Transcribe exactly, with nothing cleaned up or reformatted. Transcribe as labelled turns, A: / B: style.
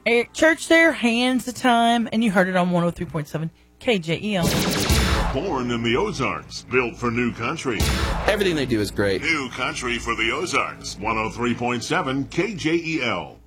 A: Eric Church there, Hands of Time, and you heard it on one oh three point seven K J E L.
B: Born in the Ozarks, built for new country.
C: Everything they do is great.
B: New country for the Ozarks, one oh three point seven K J E L.